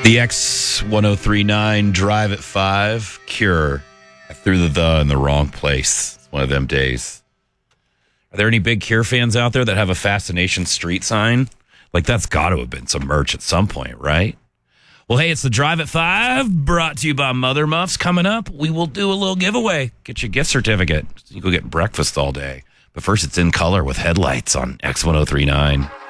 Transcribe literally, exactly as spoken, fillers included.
The X ten thirty-nine Drive at five, Cure. I threw the the in the wrong place. It's one of them days. Are there any big Cure fans out there that have a Fascination Street sign? Like, that's got to have been some merch at some point, right? Well, hey, it's the Drive at five, brought to you by Mother Muffs. Coming up, we will do a little giveaway. Get you a gift certificate. You can go get breakfast all day. But first, it's In Color with Headlights on X ten thirty-nine.